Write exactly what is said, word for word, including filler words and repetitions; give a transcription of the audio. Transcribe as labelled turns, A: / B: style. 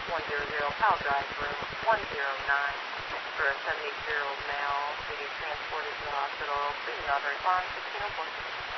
A: one hundred Powell Drive, room one oh nine. For a seventy-two-year-old male, being transported to the hospital. Please not respond. sixteen oh four.